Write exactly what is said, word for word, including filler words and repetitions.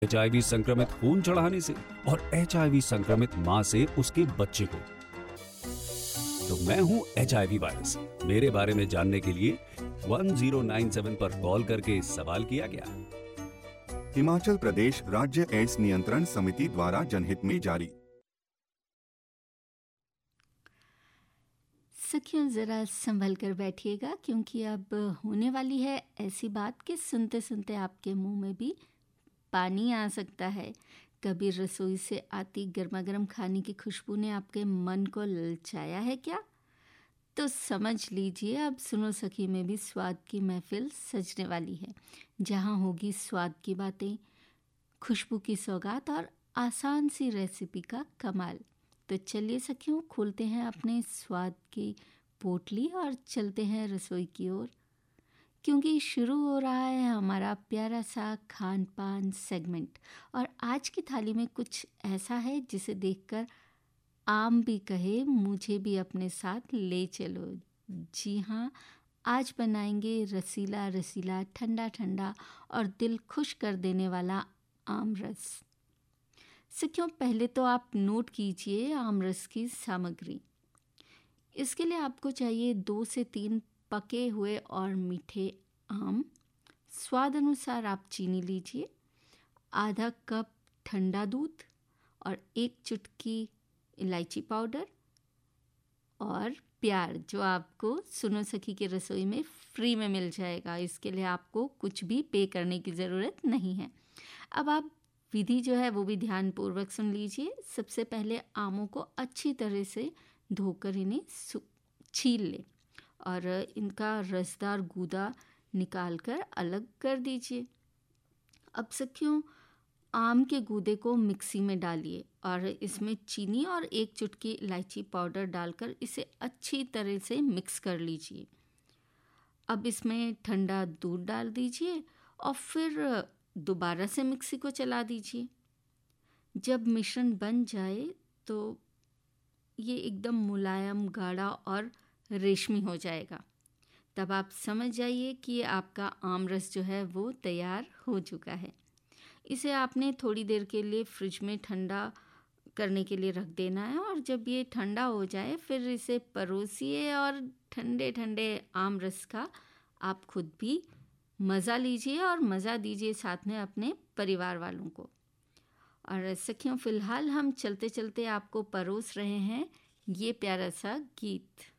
HIV संक्रमित खून चढ़ाने से और एचआईवी संक्रमित मां से उसके बच्चे को। तो मैं हूं एचआईवी वायरस। मेरे बारे में जानने के लिए वन ज़ीरो नाइन सेवन पर कॉल करके सवाल किया गया। हिमाचल प्रदेश राज्य एड्स नियंत्रण समिति द्वारा जनहित में जारी। सखियों, ज़रा संभल कर बैठिएगा, क्योंकि अब होने वाली है ऐसी बात कि सुनते सुनते आपके मुंह में भी पानी आ सकता है। कभी रसोई से आती गर्मा गर्म खाने की खुशबू ने आपके मन को ललचाया है क्या? तो समझ लीजिए, अब सुनो सखी में भी स्वाद की महफिल सजने वाली है, जहाँ होगी स्वाद की बातें, खुशबू की सौगात और आसान सी रेसिपी का कमाल। तो चलिए सखियों, खोलते हैं अपने स्वाद की पोटली और चलते हैं रसोई की ओर, क्योंकि शुरू हो रहा है हमारा प्यारा सा खान पान सेगमेंट। और आज की थाली में कुछ ऐसा है जिसे देखकर आम भी कहे मुझे भी अपने साथ ले चलो। जी हाँ, आज बनाएंगे रसीला रसीला, ठंडा ठंडा और दिल खुश कर देने वाला आम रस। सखियों, पहले तो आप नोट कीजिए आम रस की सामग्री। इसके लिए आपको चाहिए दो से तीन पके हुए और मीठे आम। स्वाद अनुसार आप चीनी लीजिए, आधा कप ठंडा दूध और एक चुटकी इलायची पाउडर और प्यार, जो आपको सुनो सखी की रसोई में फ्री में मिल जाएगा। इसके लिए आपको कुछ भी पे करने की ज़रूरत नहीं है। अब आप विधि जो है वो भी ध्यानपूर्वक सुन लीजिए। सबसे पहले आमों को अच्छी तरह से धोकर इन्हें छील लें और इनका रसदार गूदा निकालकर अलग कर दीजिए। अब सखियों, आम के गूदे को मिक्सी में डालिए और इसमें चीनी और एक चुटकी इलायची पाउडर डालकर इसे अच्छी तरह से मिक्स कर लीजिए। अब इसमें ठंडा दूध डाल दीजिए और फिर दोबारा से मिक्सी को चला दीजिए। जब मिश्रण बन जाए तो ये एकदम मुलायम, गाढ़ा और रेशमी हो जाएगा। तब आप समझ जाइए कि आपका आम रस जो है वो तैयार हो चुका है। इसे आपने थोड़ी देर के लिए फ्रिज में ठंडा करने के लिए रख देना है और जब ये ठंडा हो जाए फिर इसे परोसिए और ठंडे ठंडे आम रस का आप खुद भी मज़ा लीजिए और मज़ा दीजिए साथ में अपने परिवार वालों को। और सखियों, फ़िलहाल हम चलते चलते आपको परोस रहे हैं ये प्यारा सा गीत।